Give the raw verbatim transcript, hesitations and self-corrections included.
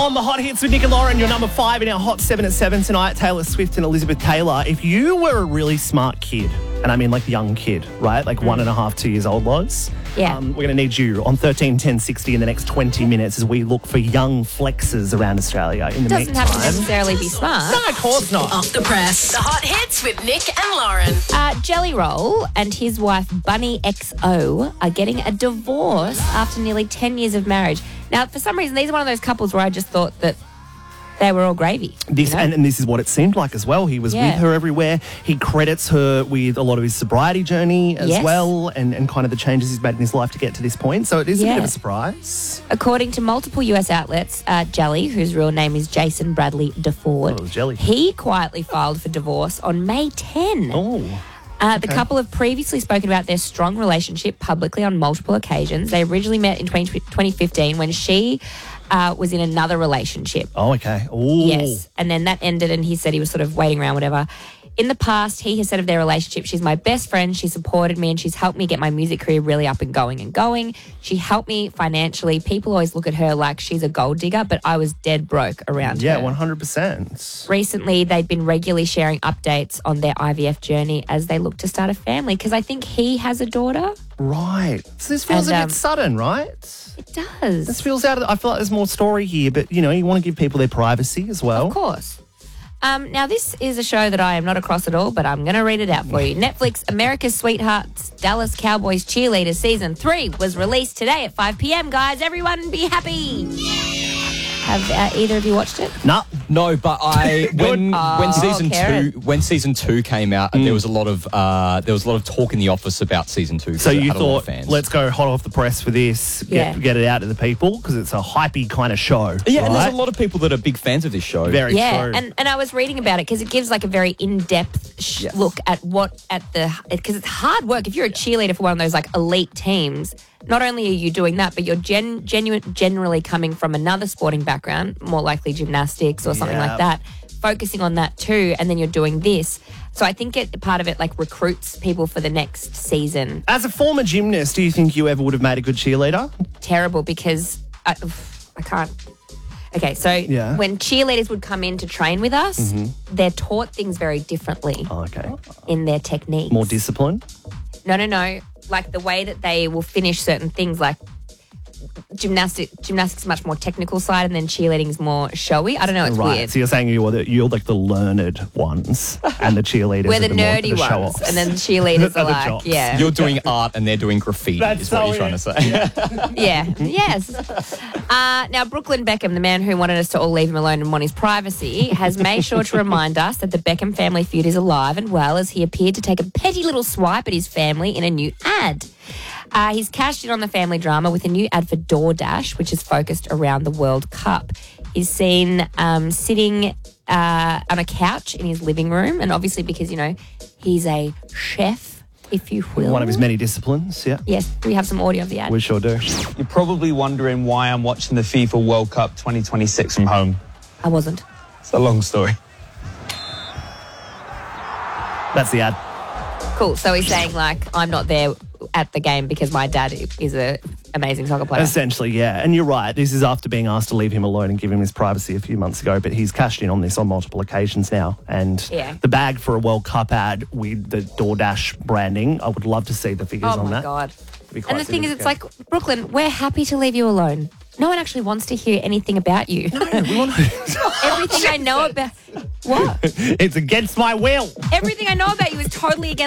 on the Hot Hits with Nick and Lauren. You're number five in our Hot seven at seven tonight. Taylor Swift and Elizabeth Taylor. If you were a really smart kid, and I mean like young kid, right? Like mm. one and a half, two years old, Loz. Yeah. Um, we're going to need you on thirteen ten sixty in the next twenty minutes as we look for young flexes around Australia. In the Doesn't meantime, have to necessarily be smart. No, of course not. Off the press. The Hot Hits with Nick and Lauren. Uh, Jelly Roll and his wife Bunny X O are getting a divorce after nearly ten years of marriage. Now, for some reason, these are one of those couples where I just thought that they were all gravy. This you know? and, and this is what it seemed like as well. He was Yeah. with her everywhere. He credits her with a lot of his sobriety journey as Yes. well, and, and kind of the changes he's made in his life to get to this point. So it is a bit Yeah. of a surprise. According to multiple U S outlets, uh, Jelly, whose real name is Jason Bradley DeFord, Oh, Jelly. he quietly filed for divorce on May tenth. Oh. Uh, the couple have previously spoken about their strong relationship publicly on multiple occasions. They originally met in twenty fifteen when she uh, was in another relationship. Oh, okay. Ooh. Yes. And then that ended and he said he was sort of waiting around, whatever. In the past, he has said of their relationship, she's my best friend, she supported me and she's helped me get my music career really up and going and going. She helped me financially. People always look at her like she's a gold digger, but I was dead broke around Yeah, her. one hundred percent. Recently, they'd been regularly sharing updates on their I V F journey as they look to start a family because I think he has a daughter. Right. So this feels And, a um, bit sudden, right? It does. This feels out of... I feel like there's more story here, but, you know, you want to give people their privacy as well. Of course. Um, now, this is a show that I am not across at all, but I'm going to read it out for you. Netflix America's Sweethearts Dallas Cowboys Cheerleaders Season three was released today at five p.m, guys. Everyone be happy. Have uh, either of you watched it? No. No, but I when Oh, when season Karen. two when season two came out, there was a lot of uh, there was a lot of talk in the office about season two. 'cause So it you had a lot of thought, fans. let's go hot off the press for this, get, Yeah. get it out to the people, because it's a hypey kind of show. yeah, and right? there's a lot of people that are big fans of this show. Very Yeah, true. and, and I was reading about it because it gives like a very in-depth sh- Yes. look at what at the because it's hard work if you're a cheerleader for one of those like elite teams. Not only are you doing that, but you're gen- genuine, generally coming from another sporting background, more likely gymnastics or something Yeah. like that, focusing on that too, and then you're doing this. So I think it part of it like recruits people for the next season. As a former gymnast, do you think you ever would have made a good cheerleader? Terrible because I, I can't. Okay, so Yeah. when cheerleaders would come in to train with us, they're taught things very differently Oh, okay. in their techniques. More discipline? No, no, no. Like the way that they will finish certain things, like gymnastic, gymnastics is much more technical side, and then cheerleading is more showy. I don't know. It's right. weird. So you're saying you're, the, you're like the learned ones, and the cheerleaders We're are the the more- nerdy the show ones, offs. and then the cheerleaders Are are the like, jocks. yeah, You're doing art and they're doing graffiti. That's is what so you're trying to say. yeah, yes. Uh, now, Brooklyn Beckham, the man who wanted us to all leave him alone and want his privacy, has made sure to remind us that the Beckham family feud is alive and well as he appeared to take a petty little swipe at his family in a new ad. Uh, he's cashed in on the family drama with a new ad for DoorDash, which is focused around the World Cup. He's seen um, sitting uh, on a couch in his living room, and obviously because, you know, he's a chef, if you will. One of his many disciplines, yeah. Yes, do we have some audio of the ad? We sure do. You're probably wondering why I'm watching the FIFA World Cup twenty twenty-six from home. I wasn't. It's a long story. That's the ad. Cool. So he's saying, like, I'm not there at the game because my dad is a amazing soccer player. Essentially, yeah. And you're right. This is after being asked to leave him alone and give him his privacy a few months ago, but he's cashed in on this on multiple occasions now. And Yeah. the bag for a World Cup ad with the DoorDash branding, I would love to see the figures Oh, on my that. God. It'd be quite And the thing is, it's significant. like, Brooklyn, we're happy to leave you alone. No one actually wants to hear anything about you. We want Everything I know about... What? It's against my will. Everything I know about you is totally against